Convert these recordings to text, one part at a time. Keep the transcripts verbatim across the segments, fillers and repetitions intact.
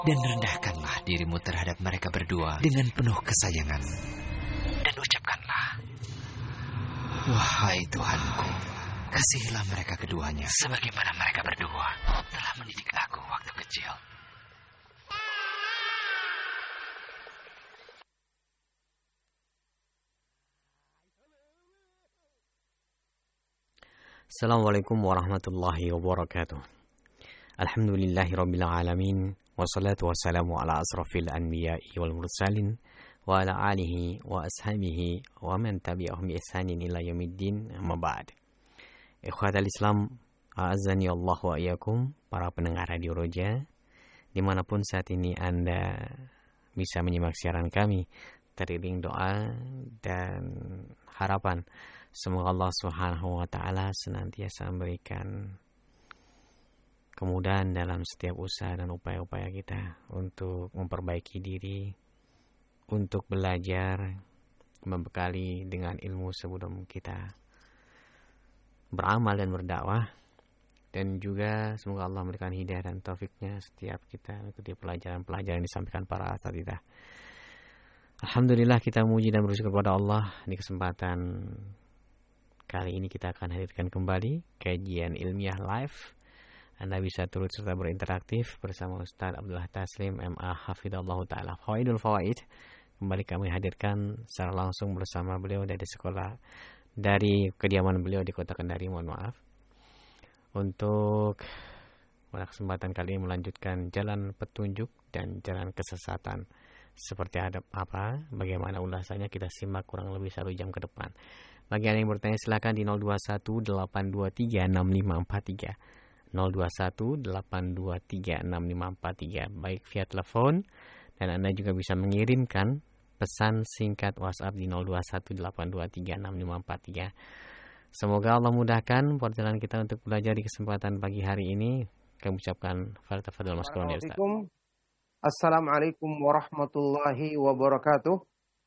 Dan rendahkanlah dirimu terhadap mereka berdua dengan penuh kesayangan. Dan ucapkanlah, wahai Tuhanku, kasihilah mereka keduanya sebagaimana mereka berdua telah mendidik aku waktu kecil. Assalamualaikum warahmatullahi wabarakatuh. Alhamdulillahirabbil alamin, wassalatu wassalamu ala asrafil anbiya'i wal mursalin wa ala alihi wa ashabihi wa man tabi'ahum bi ihsanin ila yaumiddin, amma ba'd. Ikhwatal Islam, a'azzani Allah wa iyyakum, para pendengar Radio Roja dimanapun saat ini Anda bisa menyimak siaran kami, teriring doa dan harapan semoga Allah Subhanahu wa taala senantiasa memberikan kemudahan dalam setiap usaha dan upaya-upaya kita untuk memperbaiki diri, untuk belajar, membekali dengan ilmu sebelum kita beramal dan berdakwah, dan juga semoga Allah memberikan hidayah dan taufiknya setiap kita mengikuti pelajaran-pelajaran yang disampaikan para asatidzah. Alhamdulillah, kita memuji dan bersyukur kepada Allah. Di kesempatan kali ini kita akan hadirkan kembali kajian ilmiah live. Anda bisa turut serta berinteraksi bersama Ustaz Abdullah Taslim M A Hafidhahullah Ta'ala. Fawaidul Fawaid kembali kami hadirkan secara langsung bersama beliau dari sekolah, dari kediaman beliau di Kota Kendari, mohon maaf. Untuk pada kesempatan kali ini melanjutkan jalan petunjuk dan jalan kesesatan. Seperti ada apa, bagaimana ulasannya, kita simak kurang lebih satu jam ke depan. Bagi Anda yang bertanya silakan di nol dua satu delapan dua tiga enam lima empat tiga, nol dua satu delapan dua tiga enam lima empat tiga, baik via telepon, dan Anda juga bisa mengirimkan pesan singkat WhatsApp di nol dua satu delapan dua tiga enam lima empat tiga. Semoga Allah mudahkan perjalanan kita untuk belajar di kesempatan pagi hari ini. Kami ucapkan fadhil maskuran ya Ustaz. Assalamualaikum warahmatullahi wabarakatuh.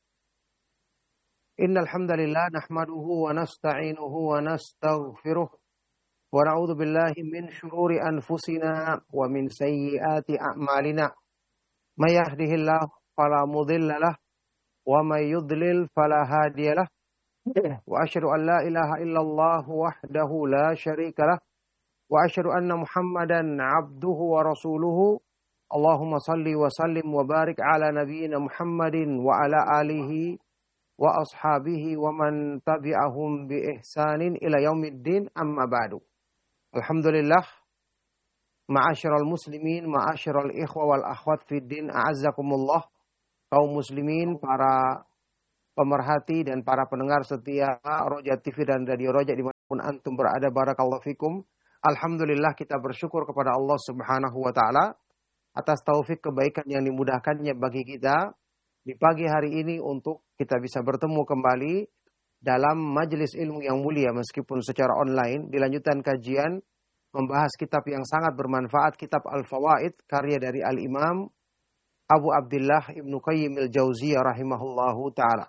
Innal hamdalillah nahmaduhu wa nasta'inuhu wa nastaghfiruh wa na'udzu billahi min shururi anfusina wa min sayyiati a'malina. May yahdihillahu fala mudilla lahu wa may yudlil fala hadiya lahu. Wa asyhadu an la ilaha illallah wahdahu la syarika lahu wa asyhadu anna Muhammadan 'abduhu wa rasuluhu. Allahumma salli wa sallim wa barik ala nabiyyina Muhammadin wa ala alihi wa ashabihi wa man tabi'ahum bi ihsanin ila yaumiddin, amma ba'du. Alhamdulillah, ma'asyiral muslimin, ma'asyiral ikhwa wal akhwat fid din, a'azzakumullah, kaum muslimin, para pemerhati dan para pendengar setia Roja T V dan Radio Roja dimanapun antum berada, barakallahu fikum. Alhamdulillah, kita bersyukur kepada Allah Subhanahu wa ta'ala atas taufik kebaikan yang dimudahkannya bagi kita di pagi hari ini untuk kita bisa bertemu kembali dalam majelis ilmu yang mulia meskipun secara online, dilanjutkan kajian membahas kitab yang sangat bermanfaat, kitab Al-Fawaid karya dari Al-Imam Abu Abdullah Ibnu Qayyim Al-Jauziyah rahimahullahu ta'ala.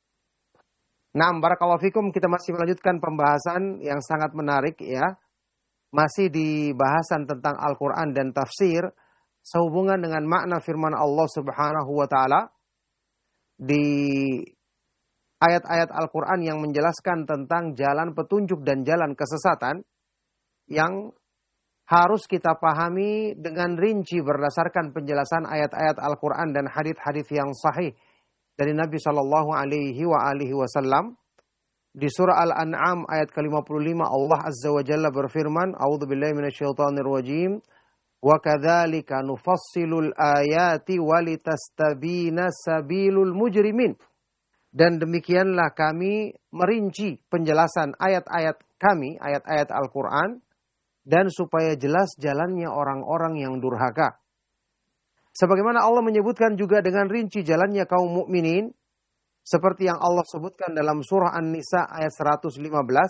Nah, barakallahu fikum, kita masih melanjutkan pembahasan yang sangat menarik ya. Masih di bahasan tentang Al-Quran dan tafsir sehubungan dengan makna firman Allah Subhanahu wa ta'ala di ayat-ayat Al-Quran yang menjelaskan tentang jalan petunjuk dan jalan kesesatan yang harus kita pahami dengan rinci berdasarkan penjelasan ayat-ayat Al-Quran dan hadits-hadits yang sahih dari Nabi Shallallahu Alaihi Wasallam. Di surah Al-An'am ayat ke lima puluh lima Allah Azza wa Jalla berfirman, A'udzubillahi minasyaitonirrajim. Wa kadzalika nufassilul ayati walitastabina sabilul mujrimin. Dan demikianlah kami merinci penjelasan ayat-ayat kami, ayat-ayat Al-Quran, dan supaya jelas jalannya orang-orang yang durhaka. Sebagaimana Allah menyebutkan juga dengan rinci jalannya kaum mukminin, seperti yang Allah sebutkan dalam surah An-Nisa ayat seratus lima belas.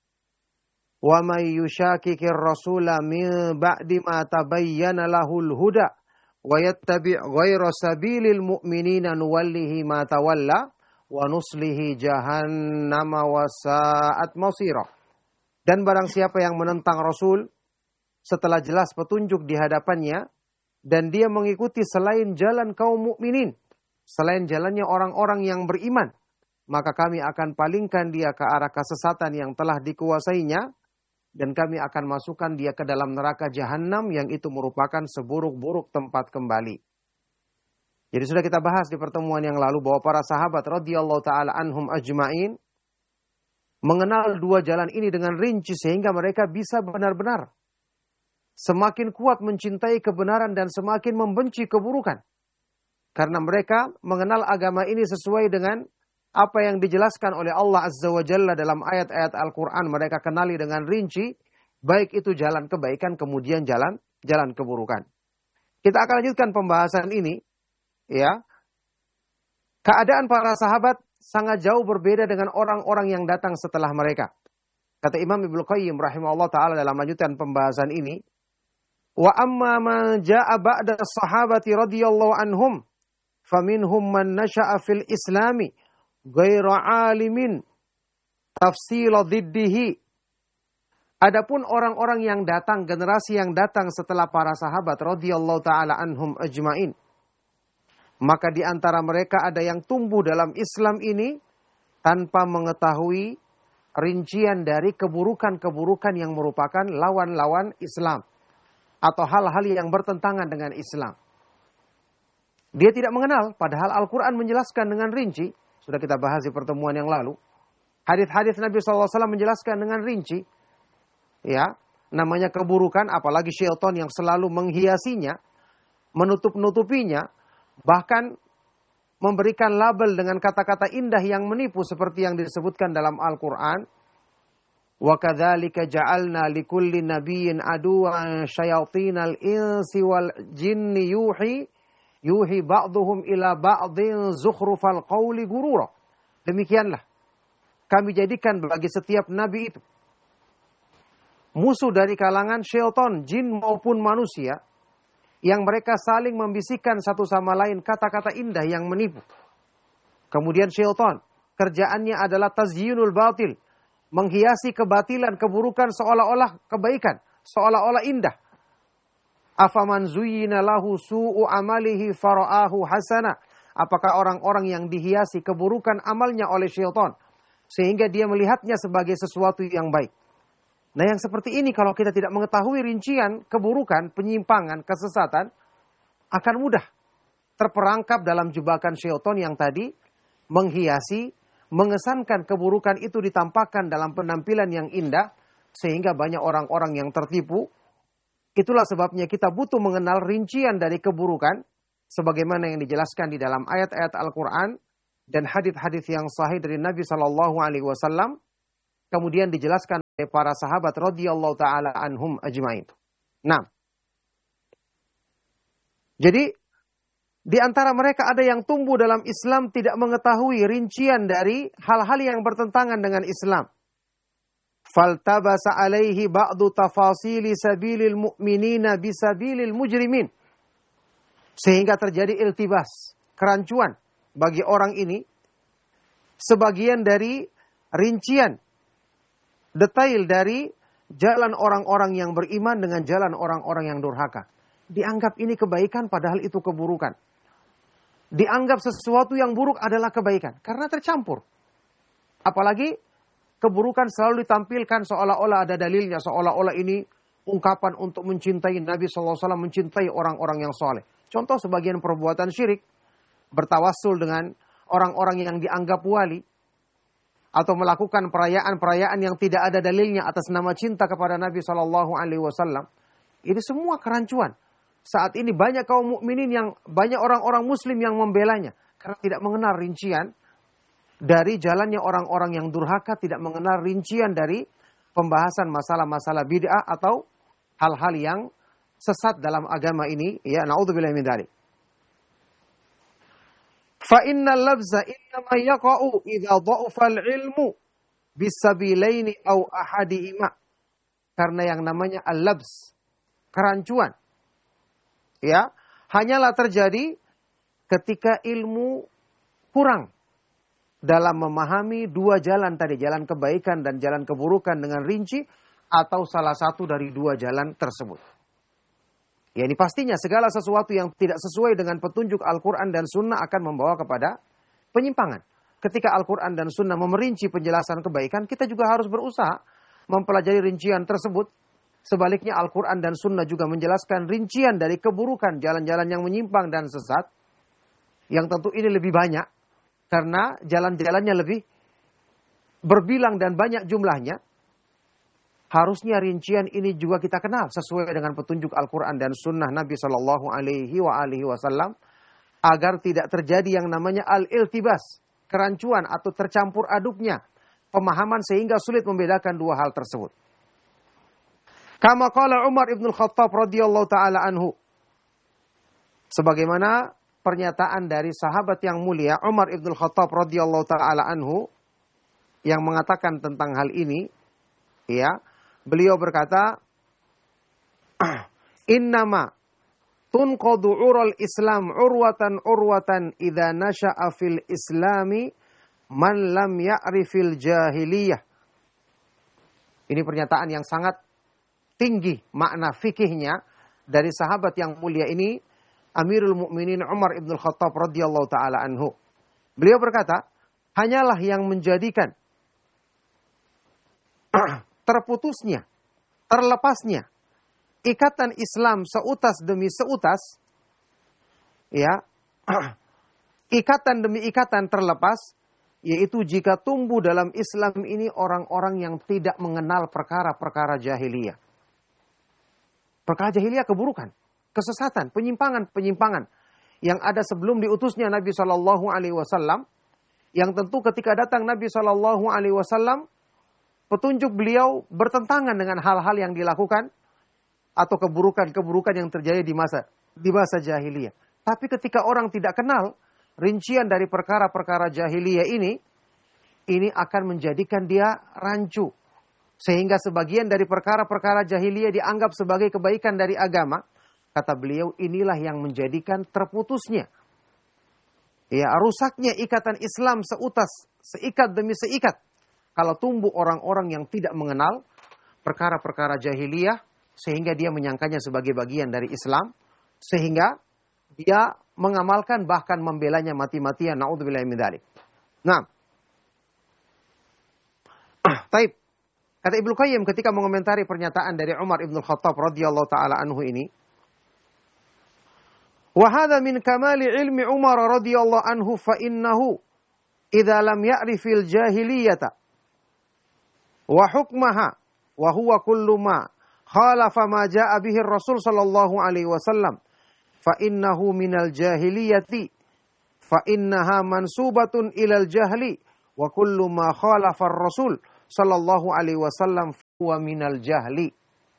Wa may yushakikir rasula min ba'di ma tabayyana lahul huda wa yattabi' ghayra sabilil mu'minina nuwallihi ma tawalla wa nuslihi jahannama wa sa'at masira. Dan barang siapa yang menentang Rasul setelah jelas petunjuk di hadapannya, dan dia mengikuti selain jalan kaum mukminin, selain jalannya orang-orang yang beriman, maka kami akan palingkan dia ke arah kesesatan yang telah dikuasainya, dan kami akan masukkan dia ke dalam neraka jahanam yang itu merupakan seburuk-buruk tempat kembali. Jadi sudah kita bahas di pertemuan yang lalu bahwa para sahabat radhiyallahu taala anhum ajma'in mengenal dua jalan ini dengan rinci sehingga mereka bisa benar-benar semakin kuat mencintai kebenaran dan semakin membenci keburukan. Karena mereka mengenal agama ini sesuai dengan apa yang dijelaskan oleh Allah Azza wa Jalla dalam ayat-ayat Al-Quran. Mereka kenali dengan rinci, baik itu jalan kebaikan kemudian jalan jalan keburukan. Kita akan lanjutkan pembahasan ini. Ya, keadaan para sahabat sangat jauh berbeda dengan orang-orang yang datang setelah mereka. Kata Imam Ibnu Qayyim rahimahullah taala dalam lanjutan pembahasan ini, wa amma ma jaa ba'da sahabati radhiyallahu anhum faminhum man nasha'a fil islami ghaira alimin tafsila diddihi. Adapun orang-orang yang datang, generasi yang datang setelah para sahabat radhiyallahu taala anhum ajmain, maka di antara mereka ada yang tumbuh dalam Islam ini tanpa mengetahui rincian dari keburukan-keburukan yang merupakan lawan-lawan Islam atau hal-hal yang bertentangan dengan Islam. Dia tidak mengenal, padahal Al-Quran menjelaskan dengan rinci. Sudah kita bahas di pertemuan yang lalu. Hadis-hadis Nabi shallallahu alaihi wasallam menjelaskan dengan rinci. Ya, namanya keburukan, apalagi syaitan yang selalu menghiasinya, menutup-nutupinya, bahkan memberikan label dengan kata-kata indah yang menipu seperti yang disebutkan dalam Al-Quran. Wa kadzalika ja'alna likulli nabiyyin aduwwan syayatinal insi wal jinni yuhi yuhi ba'duhum ila ba'din zukhrufal qawli gurura. Demikianlah kami jadikan bagi setiap nabi itu musuh dari kalangan syaitan, jin maupun manusia, yang mereka saling membisikkan satu sama lain kata-kata indah yang menipu. Kemudian syaitan, kerjaannya adalah tazyinul batil, menghiasi kebatilan, keburukan seolah-olah kebaikan, seolah-olah indah. Afaman zuyyina lahu su'u amalihi fara'ahu hasana. Apakah orang-orang yang dihiasi keburukan amalnya oleh syaitan sehingga dia melihatnya sebagai sesuatu yang baik. Nah, yang seperti ini kalau kita tidak mengetahui rincian keburukan, penyimpangan, kesesatan, akan mudah terperangkap dalam jebakan syaitan yang tadi menghiasi, mengesankan keburukan itu ditampakkan dalam penampilan yang indah sehingga banyak orang-orang yang tertipu. Itulah sebabnya kita butuh mengenal rincian dari keburukan sebagaimana yang dijelaskan di dalam ayat-ayat Al-Quran dan hadits-hadits yang sahih dari Nabi Shallallahu Alaihi Wasallam. Kemudian dijelaskan oleh para sahabat radhiyallahu taala anhum ajmain. Nah, jadi di antara mereka ada yang tumbuh dalam Islam tidak mengetahui rincian dari hal-hal yang bertentangan dengan Islam. Faltabasa alaihi ba'du tafasili sabilil mu'minina bisabilil mujrimin. Sehingga terjadi iltibas, kerancuan bagi orang ini sebagian dari rincian detail dari jalan orang-orang yang beriman dengan jalan orang-orang yang durhaka. Dianggap ini kebaikan padahal itu keburukan. Dianggap sesuatu yang buruk adalah kebaikan karena tercampur. Apalagi keburukan selalu ditampilkan seolah-olah ada dalilnya, seolah-olah ini ungkapan untuk mencintai Nabi shallallahu alaihi wasallam, mencintai orang-orang yang soleh. Contoh sebagian perbuatan syirik, bertawassul dengan orang-orang yang dianggap wali, atau melakukan perayaan-perayaan yang tidak ada dalilnya atas nama cinta kepada Nabi shallallahu alaihi wasallam. Ini semua kerancuan. Saat ini banyak kaum mukminin yang banyak orang-orang muslim yang membelanya karena tidak mengenal rincian dari jalannya orang-orang yang durhaka, tidak mengenal rincian dari pembahasan masalah-masalah bid'ah atau hal-hal yang sesat dalam agama ini. Ya, naudzubillahi min dzalik. Fa innal labza innama yaqa'u idza dha'afa al-'ilmu bisabilaini aw ahadihima. Karena yang namanya al-labz, kerancuan, ya, hanyalah terjadi ketika ilmu kurang dalam memahami dua jalan tadi, jalan kebaikan dan jalan keburukan dengan rinci, atau salah satu dari dua jalan tersebut. Ya ini pastinya segala sesuatu yang tidak sesuai dengan petunjuk Al-Quran dan Sunnah akan membawa kepada penyimpangan. Ketika Al-Quran dan Sunnah memerinci penjelasan kebaikan, kita juga harus berusaha mempelajari rincian tersebut. Sebaliknya Al-Quran dan Sunnah juga menjelaskan rincian dari keburukan, jalan-jalan yang menyimpang dan sesat. Yang tentu ini lebih banyak, karena jalan-jalannya lebih berbilang dan banyak jumlahnya. Harusnya rincian ini juga kita kenal sesuai dengan petunjuk Al-Quran dan Sunnah Nabi Shallallahu Alaihi Wasallam agar tidak terjadi yang namanya al-iltibas, kerancuan atau tercampur aduknya pemahaman sehingga sulit membedakan dua hal tersebut. Kama qala Umar ibn Khattab radhiyallahu taala anhu, sebagaimana pernyataan dari sahabat yang mulia Umar ibn Khattab radhiyallahu taala anhu yang mengatakan tentang hal ini, ya. Beliau berkata, innama tunqadu ural Islam urwatan urwatan idza nasha'a fil Islami man lam ya'rifil jahiliyah. Ini pernyataan yang sangat tinggi makna fikihnya dari sahabat yang mulia ini, Amirul Mukminin Umar ibn Khattab radhiyallahu taala anhu. Beliau berkata, hanyalah yang menjadikan terputusnya, terlepasnya ikatan Islam seutas demi seutas, ya, ikatan demi ikatan terlepas, yaitu jika tumbuh dalam Islam ini orang-orang yang tidak mengenal perkara-perkara jahiliyah. Perkara jahiliyah keburukan, kesesatan, penyimpangan-penyimpangan yang ada sebelum diutusnya Nabi Shallallahu Alaihi Wasallam, yang tentu ketika datang Nabi Shallallahu Alaihi Wasallam, petunjuk beliau bertentangan dengan hal-hal yang dilakukan atau keburukan-keburukan yang terjadi di masa di masa jahiliyah. Tapi ketika orang tidak kenal rincian dari perkara-perkara jahiliyah ini, ini akan menjadikan dia rancu. Sehingga sebagian dari perkara-perkara jahiliyah dianggap sebagai kebaikan dari agama. Kata beliau, inilah yang menjadikan terputusnya, ya, rusaknya ikatan Islam seutas, seikat demi seikat. Kalau tumbuh orang-orang yang tidak mengenal perkara-perkara jahiliyah, sehingga dia menyangkanya sebagai bagian dari Islam, sehingga dia mengamalkan bahkan membelanya mati-matian. Na'udzubillahi min dzalik. Nah, taib. Kata Ibnu Qayyim ketika mengomentari pernyataan dari Umar ibn Khattab radhiyallahu taala anhu ini, wa hadza min kamali ilmi Umar radhiyallahu anhu fa innahu idza lam ya'rifil jahiliyata wa hukmaha wa huwa kullu ma khalafa ma jaa bihi Rasul sallallahu alaihi wasallam fa innahu minal jahiliyati fa innaha mansubatun ilal jahli wa kullu ma khalafa Rasul sallallahu alaihi wasallam huwa minal jahli.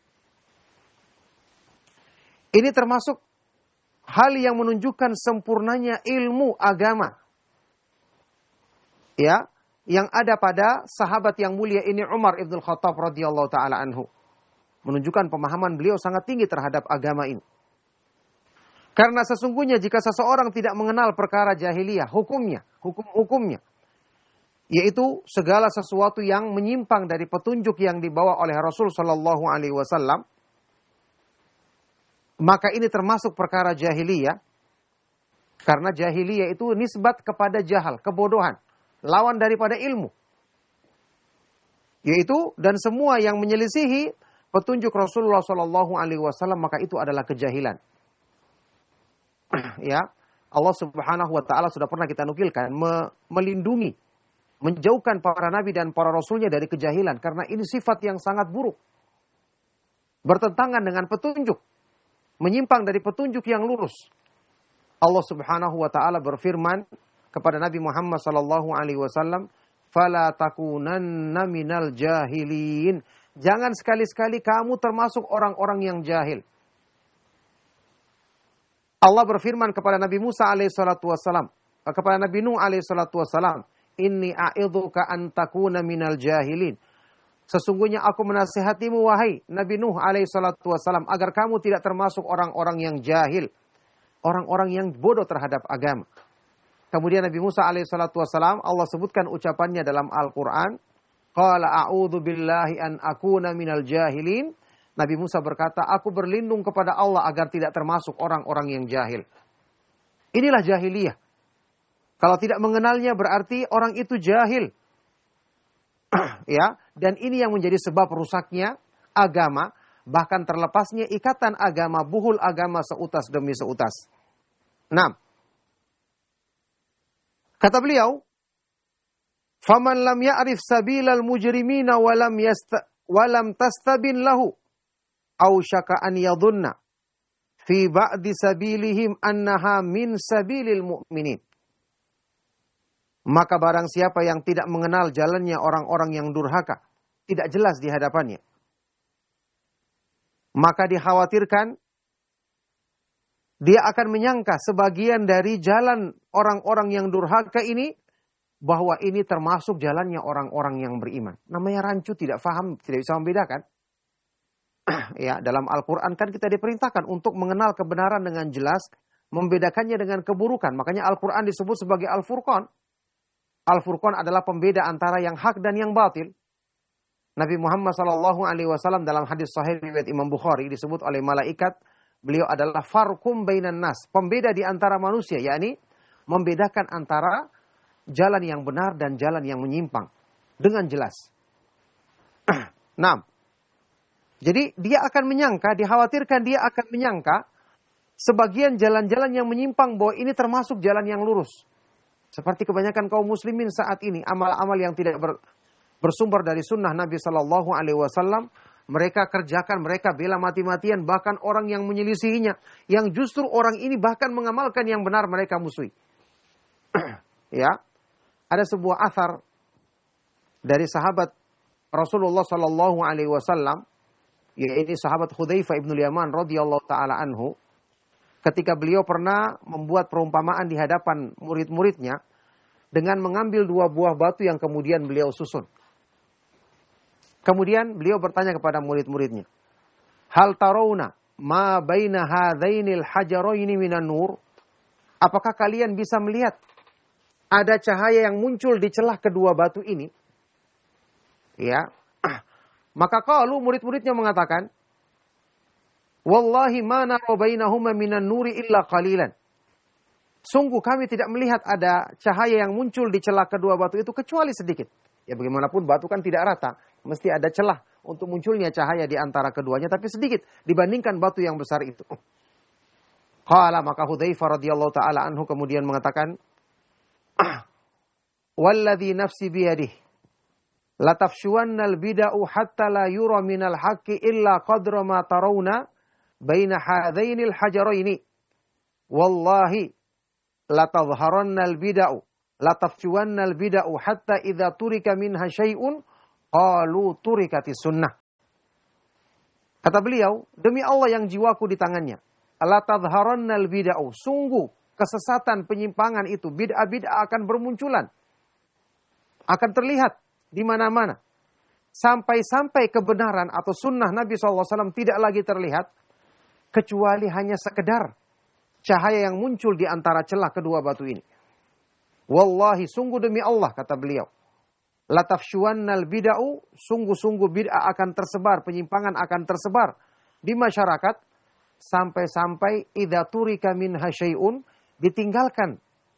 Ini termasuk hal yang menunjukkan sempurnanya ilmu agama, ya, yang ada pada sahabat yang mulia ini Umar ibn Khattab radhiyallahu taala anhu. Menunjukkan pemahaman beliau sangat tinggi terhadap agama ini. Karena sesungguhnya jika seseorang tidak mengenal perkara jahiliyah, hukumnya, hukum-hukumnya, yaitu segala sesuatu yang menyimpang dari petunjuk yang dibawa oleh Rasul sallallahu alaihi wasallam, maka ini termasuk perkara jahiliyah. Karena jahiliyah itu nisbat kepada jahal, kebodohan, lawan daripada ilmu. Yaitu dan semua yang menyelisihi petunjuk Rasulullah sallallahu alaihi wasallam, maka itu adalah kejahilan. Ya, Allah Subhanahu wa taala sudah pernah kita nukilkan me melindungi, menjauhkan para nabi dan para rasulnya dari kejahilan karena ini sifat yang sangat buruk. Bertentangan dengan petunjuk, menyimpang dari petunjuk yang lurus. Allah Subhanahu wa taala berfirman kepada Nabi Muhammad sallallahu alaihi wasallam, "Fala takunanna minal jahilin." Jangan sekali-sekali kamu termasuk orang-orang yang jahil. Allah berfirman kepada Nabi Musa alaihi salatu wassalam, kepada Nabi Nuh alaihi salatu wassalam, "Inni a'idzuka an takuna minal jahilin." Sesungguhnya aku menasihatimu wahai Nabi Nuh alaihi salatu wassalam agar kamu tidak termasuk orang-orang yang jahil, orang-orang yang bodoh terhadap agama. Kemudian Nabi Musa alaihi salatu wassalam, Allah sebutkan ucapannya dalam Al-Quran, qala a'udzu billahi an akuna minal jahilin. Nabi Musa berkata, aku berlindung kepada Allah agar tidak termasuk orang-orang yang jahil. Inilah jahiliyah. Kalau tidak mengenalnya berarti orang itu jahil. Ya, dan ini yang menjadi sebab rusaknya agama, bahkan terlepasnya ikatan agama, buhul agama seutas demi seutas. Nah, kata beliau, "Faman lam ya'rif sabilal mujrimina wa lam yasta wa lam tastabin lahu aw syaka an yadhunna fi ba'di sabilihim annaha min sabilil mu'minin." Maka barang siapa yang tidak mengenal jalannya orang-orang yang durhaka, tidak jelas di hadapannya, maka dikhawatirkan dia akan menyangka sebagian dari jalan orang-orang yang durhaka ini bahwa ini termasuk jalannya orang-orang yang beriman. Namanya rancu, tidak faham, tidak bisa membedakan. Ya, dalam Al-Quran kan kita diperintahkan untuk mengenal kebenaran dengan jelas, membedakannya dengan keburukan. Makanya Al-Quran disebut sebagai Al-Furqan. Al-Furqan adalah pembeda antara yang hak dan yang batil. Nabi Muhammad shallallahu alaihi wasallam dalam hadis sahih riwayat Imam Bukhari disebut oleh malaikat, beliau adalah farkum bainan nas, pembeda di antara manusia, yakni membedakan antara jalan yang benar dan jalan yang menyimpang dengan jelas. Nah, jadi dia akan menyangka, dikhawatirkan dia akan menyangka sebagian jalan-jalan yang menyimpang bahwa ini termasuk jalan yang lurus. Seperti kebanyakan kaum muslimin saat ini, amal-amal yang tidak ber, bersumber dari sunnah Nabi Shallallahu Alaihi Wasallam, mereka kerjakan, mereka bela mati-matian, bahkan orang yang menyelisihinya, yang justru orang ini bahkan mengamalkan yang benar mereka musuhi. Ya, ada sebuah athar dari sahabat Rasulullah Shallallahu Alaihi Wasallam, yaitu sahabat Hudzaifah ibnul Yaman radhiyallahu taala anhu. Ketika beliau pernah membuat perumpamaan di hadapan murid-muridnya dengan mengambil dua buah batu yang kemudian beliau susun. Kemudian beliau bertanya kepada murid-muridnya, "Hal tarawna ma baina hadzainil hajaraini minan nur?" Apakah kalian bisa melihat ada cahaya yang muncul di celah kedua batu ini? Ya. Maka kalau murid-muridnya mengatakan, "Wallahi ma nara bainahuma minan nuri illa qalilan." Sungguh kami tidak melihat ada cahaya yang muncul di celah kedua batu itu kecuali sedikit. Ya bagaimanapun batu kan tidak rata, mesti ada celah untuk munculnya cahaya di antara keduanya, tapi sedikit dibandingkan batu yang besar itu. Qala, maka Hudzaifah radhiyallahu taala anhu kemudian mengatakan, "Walladzi nafsi biyadihi latafshuwannal bid'u hatta la yura minal haqqi illa qadra ma tarawna baina hadzainil hajaraini. Wallahi latadhharannal bid'u latafshuwannal bid'u hatta idza turika minha syai'un qalu turikatis sunnah." Kata beliau, demi Allah yang jiwaku di tangannya, latadhharannal bid'u, sungguh kesesatan, penyimpangan itu, bid'ah-bid'ah akan bermunculan, akan terlihat di mana-mana, sampai-sampai kebenaran atau sunnah Nabi shallallahu alaihi wasallam tidak lagi terlihat, kecuali hanya sekedar cahaya yang muncul di antara celah kedua batu ini. Wallahi, sungguh demi Allah, kata beliau, latafshuwannal bid'u, sungguh-sungguh bid'ah akan tersebar, penyimpangan akan tersebar di masyarakat, sampai-sampai idza turika minha syai'un, ditinggalkan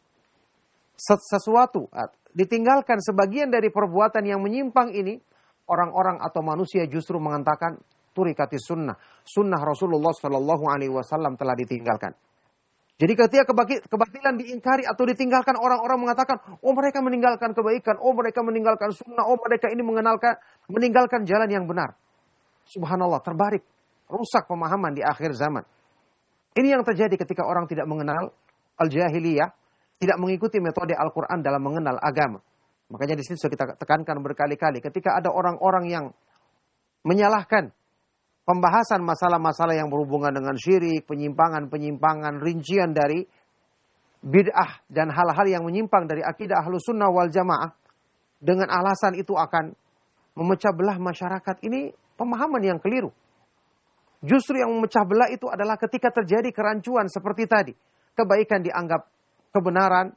sesuatu, ditinggalkan sebagian dari perbuatan yang menyimpang ini, orang-orang atau manusia justru mengatakan turikatis sunnah, sunnah Rasulullah Shallallahu Alaihi Wasallam telah ditinggalkan. Jadi ketika kebatilan diingkari atau ditinggalkan, orang-orang mengatakan, oh mereka meninggalkan kebaikan, oh mereka meninggalkan sunnah, oh mereka ini mengenalkan meninggalkan jalan yang benar. Subhanallah, terbalik, rusak pemahaman di akhir zaman. Ini yang terjadi ketika orang tidak mengenal al-jahiliyah, tidak mengikuti metode Al-Quran dalam mengenal agama. Makanya di sini sudah kita tekankan berkali-kali, ketika ada orang-orang yang menyalahkan pembahasan masalah-masalah yang berhubungan dengan syirik, penyimpangan-penyimpangan, rincian dari bid'ah dan hal-hal yang menyimpang dari akidah Ahlus Sunnah wal Jamaah, dengan alasan itu akan memecah belah masyarakat, ini pemahaman yang keliru. Justru yang memecah belah itu adalah ketika terjadi kerancuan seperti tadi. Kebaikan dianggap kebenaran,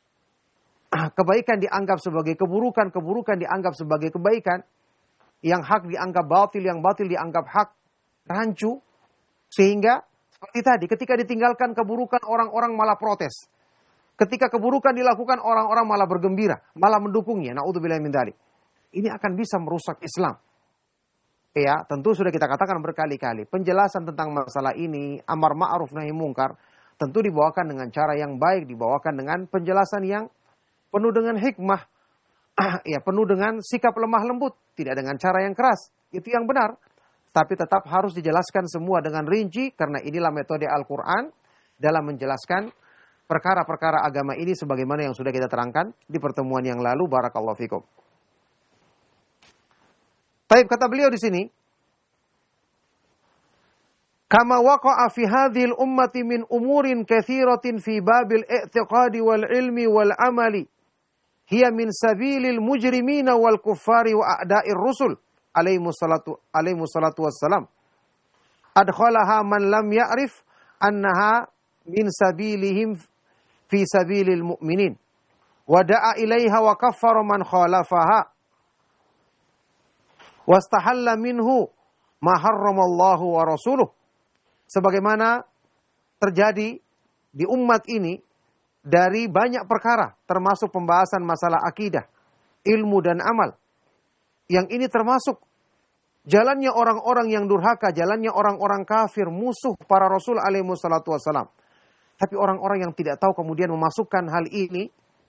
kebaikan dianggap sebagai keburukan, keburukan dianggap sebagai kebaikan, yang hak dianggap batil, yang batil dianggap hak. rancu, sehingga seperti tadi ketika ditinggalkan keburukan orang-orang malah protes. Ketika keburukan dilakukan orang-orang malah bergembira, malah mendukungnya. Na'udzubillahi min dzalik. Ini akan bisa merusak Islam. Ya, tentu sudah kita katakan berkali-kali. Penjelasan tentang masalah ini, amar ma'ruf nahi mungkar, tentu dibawakan dengan cara yang baik, dibawakan dengan penjelasan yang penuh dengan hikmah. Ya, penuh dengan sikap lemah lembut, tidak dengan cara yang keras. Itu yang benar. Tapi tetap harus dijelaskan semua dengan rinci, karena inilah metode Al-Quran dalam menjelaskan perkara-perkara agama ini sebagaimana yang sudah kita terangkan di pertemuan yang lalu. Barakallahu fikum. Baik, kata beliau di sini, kama waqa'a fi hadhil ummati min umurin katsiratin fi babil i'tiqadi wal ilmi wal amali hiya min sabilil mujrimina wal kuffari wa a'da'ir rusul alaihi salatu alaihi salatu wassalam adkhalaha man lam ya'rif annaha min sabilihim fi sabilil mu'minin wa da'a ilaiha wa kaffara man khalafaha wastahalla minhu ma harramallahu wa rasuluh. Sebagaimana terjadi di umat ini dari banyak perkara, termasuk pembahasan masalah akidah, ilmu dan amal. Yang ini termasuk jalannya orang-orang yang durhaka, jalannya orang-orang kafir, musuh para Rasul alaihi wassalatu wassalam. Tapi orang-orang yang tidak tahu kemudian memasukkan hal ini,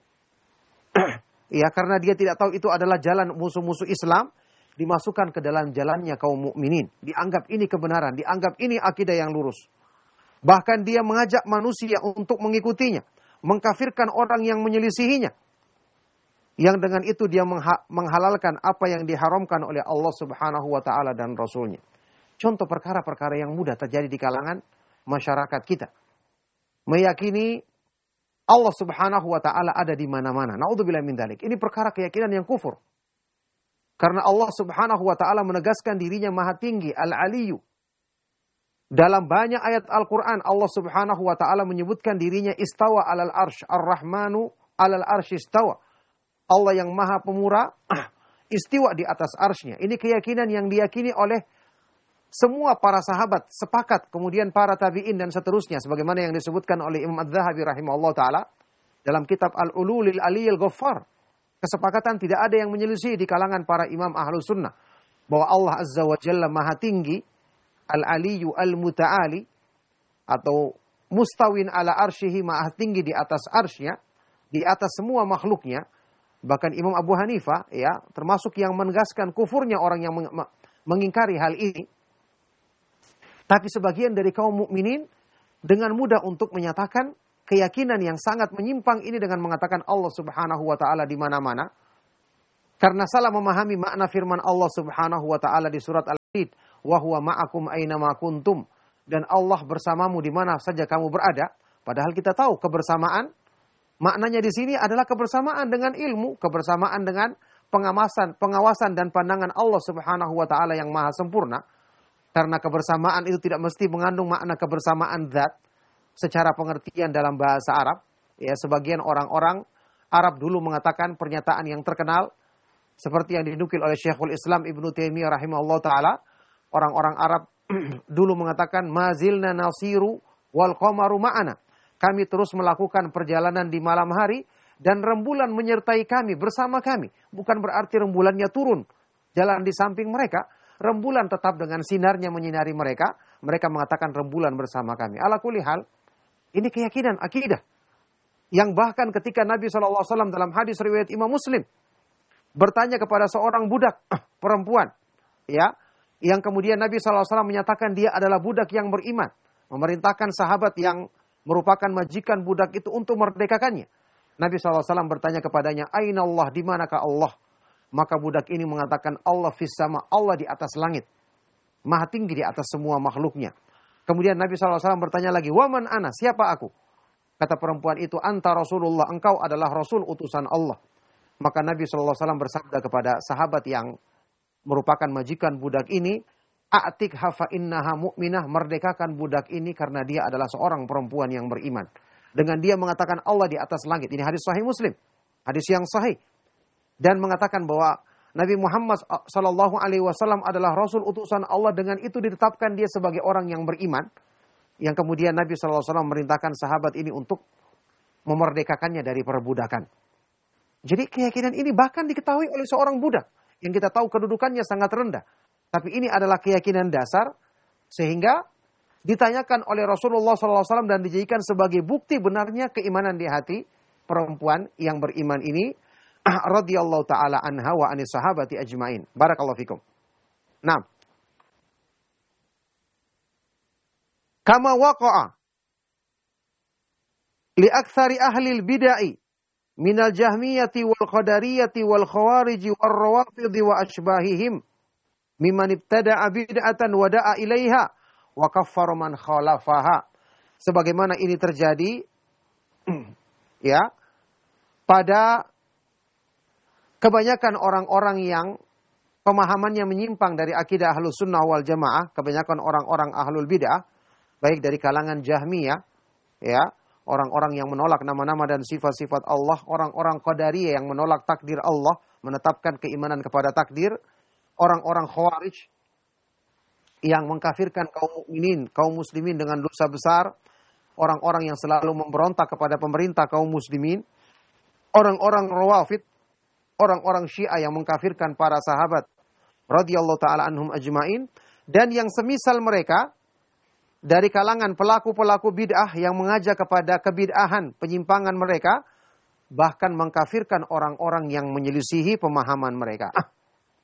ya karena dia tidak tahu itu adalah jalan musuh-musuh Islam, dimasukkan ke dalam jalannya kaum mukminin. Dianggap ini kebenaran, dianggap ini akidah yang lurus. Bahkan dia mengajak manusia untuk mengikutinya, mengkafirkan orang yang menyelisihinya. Yang dengan itu dia mengha- menghalalkan apa yang diharamkan oleh Allah Subhanahu wa taala dan Rasulnya. Contoh perkara-perkara yang mudah terjadi di kalangan masyarakat kita. Meyakini Allah Subhanahu wa taala ada di mana-mana. Naudzubillahi min dzalik. Ini perkara keyakinan yang kufur. Karena Allah Subhanahu wa taala menegaskan dirinya Maha Tinggi, Al-Aliyyu. Dalam banyak ayat Al-Qur'an Allah Subhanahu wa taala menyebutkan dirinya istawa 'alal arsy, Ar-Rahmanu 'alal arsy istawa. Allah yang Maha Pemurah istiwa di atas arsy-Nya. Ini keyakinan yang diyakini oleh semua para sahabat, sepakat, kemudian para tabi'in dan seterusnya sebagaimana yang disebutkan oleh Imam Adz-Dzahabi rahimahullah taala dalam kitab Al-Ululil Aliyyil Ghaffar. Kesepakatan tidak ada yang menyelisih di kalangan para imam Ahlus Sunnah bahwa Allah Azza wa Jalla Maha Tinggi, Al-Aliyyu Al-Muta'ali, atau mustawin ala arsyihi, Maha Tinggi di atas arsy-Nya, di atas semua makhluknya. Bahkan Imam Abu Hanifah ya termasuk yang menegaskan kufurnya orang yang meng- mengingkari hal ini. Tapi sebagian dari kaum mukminin dengan mudah untuk menyatakan keyakinan yang sangat menyimpang ini dengan mengatakan Allah Subhanahu wa taala di mana-mana. Karena salah memahami makna firman Allah Subhanahu wa taala di surat Al-Hadid, "Wa huwa ma'akum aina ma kuntum." Dan Allah bersamamu di mana saja kamu berada. Padahal kita tahu kebersamaan maknanya di sini adalah kebersamaan dengan ilmu, kebersamaan dengan pengawasan, pengawasan dan pandangan Allah Subhanahu wa taala yang maha sempurna. Karena kebersamaan itu tidak mesti mengandung makna kebersamaan zat secara pengertian dalam bahasa Arab. Ya, sebagian orang-orang Arab dulu mengatakan pernyataan yang terkenal seperti yang dinukil oleh Syekhul Islam Ibnu Taimiyah rahimahullah taala. Orang-orang Arab dulu mengatakan mazilna nasiru wal qamaru ma'ana. Kami terus melakukan perjalanan di malam hari dan rembulan menyertai kami, bersama kami. Bukan berarti rembulannya turun jalan di samping mereka. Rembulan tetap dengan sinarnya menyinari mereka. Mereka mengatakan rembulan bersama kami. Ala kulli hal, ini keyakinan akidah. Yang bahkan ketika Nabi shallallahu alaihi wasallam dalam hadis riwayat Imam Muslim bertanya kepada seorang budak perempuan, ya, yang kemudian Nabi shallallahu alaihi wasallam menyatakan dia adalah budak yang beriman, memerintahkan sahabat yang merupakan majikan budak itu untuk merdekakannya. Nabi shallallahu alaihi wasallam bertanya kepadanya, Aina Allah, di manakah Allah? Maka budak ini mengatakan, Allah fis sama, Allah di atas langit, Maha tinggi di atas semua makhluknya. Kemudian Nabi shallallahu alaihi wasallam bertanya lagi, Waman ana, siapa aku? Kata perempuan itu, Anta Rasulullah, engkau adalah Rasul utusan Allah. Maka Nabi shallallahu alaihi wasallam bersabda kepada sahabat yang merupakan majikan budak ini, A'tik hafa innaha mu'minah, merdekakan budak ini karena dia adalah seorang perempuan yang beriman. Dengan dia mengatakan Allah di atas langit. Ini hadis sahih Muslim, hadis yang sahih. Dan mengatakan bahwa Nabi Muhammad sallallahu alaihi wasallam adalah Rasul utusan Allah, dengan itu ditetapkan dia sebagai orang yang beriman. Yang kemudian Nabi sallallahu alaihi wasallam merintahkan sahabat ini untuk memerdekakannya dari perbudakan. Jadi keyakinan ini bahkan diketahui oleh seorang budak yang kita tahu kedudukannya sangat rendah. Tapi ini adalah keyakinan dasar sehingga ditanyakan oleh Rasulullah sallallahu alaihi wasallam dan dijadikan sebagai bukti benarnya keimanan di hati perempuan yang beriman ini radhiyallahu taala anha wa anis sahabati ajmain. Barakallahu fikum. Nah, kama waqa'a li aktsari ahli al-bid'ah minal jahmiyati wal qadariyati wal khawariji wal rawafidhi wa ashbahihim mimman ibtada'a bid'atan wa da'a ilaiha wa kaffara man khalafaha. Sebagaimana ini terjadi ya pada kebanyakan orang-orang yang pemahamannya menyimpang dari akidah Ahlus Sunnah wal Jamaah, kebanyakan orang-orang ahlul bid'ah, baik dari kalangan Jahmiyah, ya, orang-orang yang menolak nama-nama dan sifat-sifat Allah, orang-orang Qadariyah yang menolak takdir Allah, menetapkan keimanan kepada takdir, orang-orang Khawarij yang mengkafirkan kaum mukminin, kaum muslimin dengan dosa besar, orang-orang yang selalu memberontak kepada pemerintah kaum muslimin, orang-orang Rawafid, orang-orang Syiah yang mengkafirkan para sahabat radhiyallahu taala anhum ajmain, dan yang semisal mereka dari kalangan pelaku-pelaku bid'ah yang mengajak kepada kebid'ahan, penyimpangan mereka, bahkan mengkafirkan orang-orang yang menyelisihi pemahaman mereka. Ah.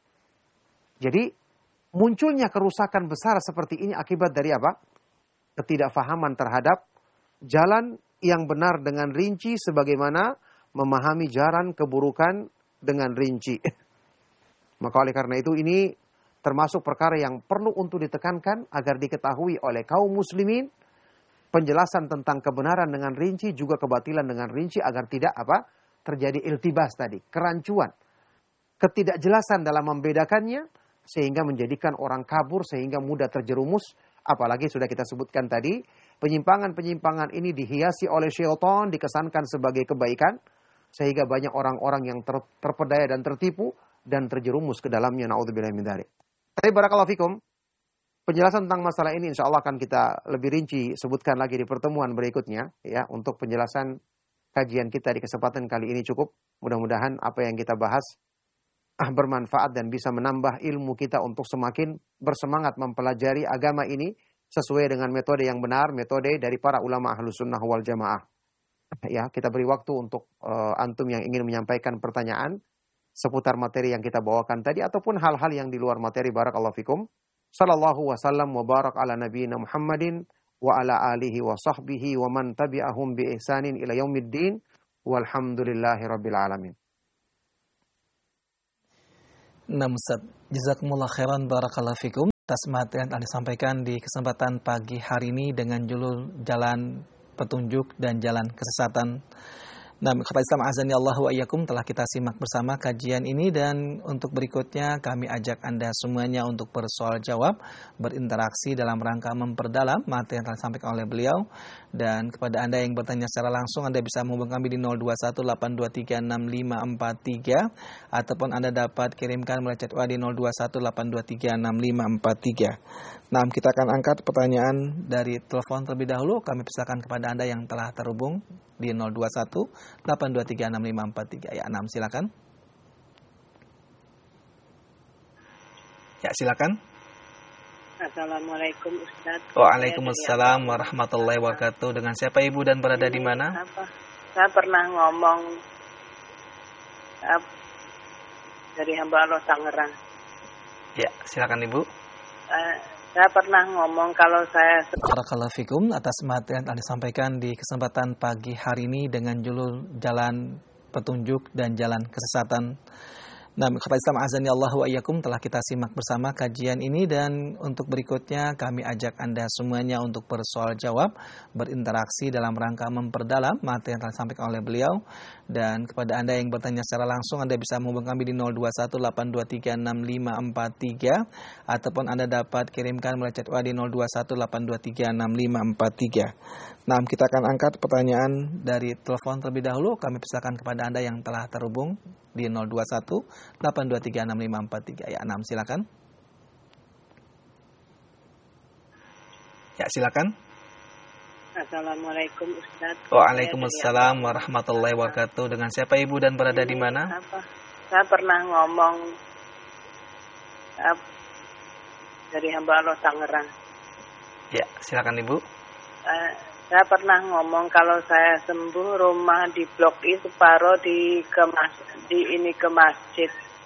Jadi munculnya kerusakan besar seperti ini akibat dari apa? Ketidakfahaman terhadap jalan yang benar dengan rinci, sebagaimana memahami jalan keburukan dengan rinci. Maka oleh karena itu ini termasuk perkara yang perlu untuk ditekankan agar diketahui oleh kaum muslimin, penjelasan tentang kebenaran dengan rinci, juga kebatilan dengan rinci, agar tidak apa terjadi iltibas tadi, kerancuan, ketidakjelasan dalam membedakannya, sehingga menjadikan orang kabur, sehingga mudah terjerumus. Apalagi sudah kita sebutkan tadi, penyimpangan-penyimpangan ini dihiasi oleh syaitan, dikesankan sebagai kebaikan, sehingga banyak orang-orang yang ter, terpedaya dan tertipu dan terjerumus ke dalamnya. Na'udzubillahi min dzalik. Tapi barakallahu fikum, penjelasan tentang masalah ini insya Allah akan kita lebih rinci sebutkan lagi di pertemuan berikutnya. Ya, untuk penjelasan kajian kita di kesempatan kali ini cukup. Mudah-mudahan apa yang kita bahas ah, bermanfaat dan bisa menambah ilmu kita untuk semakin bersemangat mempelajari agama ini sesuai dengan metode yang benar, metode dari para ulama Ahlus Sunnah wal Jamaah. Ya, kita beri waktu untuk uh, antum yang ingin menyampaikan pertanyaan seputar materi yang kita bawakan tadi ataupun hal-hal yang di luar materi. Barakallahu fikum. Sallallahu wasallam wa barak ala nabiyina Muhammadin wa ala alihi wa sahbihi wa man tabi'ahum bi ihsanin ila yaumiddin walhamdulillahi rabbil alamin. Nah, Ustaz, jazakumullah khairan, barakallahu fikum atas materi yang telah disampaikan di kesempatan pagi hari ini dengan judul Jalan Petunjuk dan Jalan Kesesatan. Nah, kata Islam azani Allahu wa iyyakum, telah kita simak bersama kajian ini, dan untuk berikutnya kami ajak Anda semuanya untuk bersoal jawab, berinteraksi dalam rangka memperdalam materi yang telah disampaikan oleh beliau. Dan kepada Anda yang bertanya secara langsung, Anda bisa menghubungi kami di nol dua satu delapan dua tiga enam lima empat tiga ataupun Anda dapat kirimkan melalui chat di nol dua satu delapan dua tiga enam lima empat tiga. Nah, kita akan angkat pertanyaan dari telepon terlebih dahulu. Kami persilakan kepada Anda yang telah terhubung di nol dua satu delapan dua tiga enam lima empat tiga. Ya, enam, silakan. Ya, silakan. Assalamualaikum Ustaz. Waalaikumsalam warahmatullahi wabarakatuh. Dengan siapa Ibu dan berada di mana? Apa? Saya pernah ngomong uh, dari hamba Allah Tangerang. Ya, silakan Ibu. Uh, saya pernah ngomong kalau saya... Barakallahu fikum atas materi yang telah disampaikan di kesempatan pagi hari ini dengan judul Jalan Petunjuk dan Jalan Kesesatan. Nah, kata Islam azani Allahu wa iyyakum, telah kita simak bersama kajian ini, dan untuk berikutnya kami ajak Anda semuanya untuk bersoal jawab, berinteraksi dalam rangka memperdalam materi yang telah disampaikan oleh beliau. Dan kepada Anda yang bertanya secara langsung, Anda bisa menghubungi kami di nol dua satu delapan dua tiga enam lima empat tiga ataupun Anda dapat kirimkan melalui chat di nol dua satu delapan dua tiga enam lima empat tiga. Nah, kita akan angkat pertanyaan dari telepon terlebih dahulu. Kami persilakan kepada Anda yang telah terhubung di nol dua satu delapan dua tiga enam lima empat tiga. Ya, enam silakan. Ya, silakan. Assalamualaikum Ustaz. Waalaikumsalam warahmatullahi wabarakatuh. Dengan siapa Ibu dan berada di mana? Apa? Saya pernah ngomong uh, dari hamba Allah Tangerang. Ya, silakan Ibu. Uh, saya pernah ngomong kalau saya sembuh rumah di Blok I separuh di ke mas, di ini ke masjid.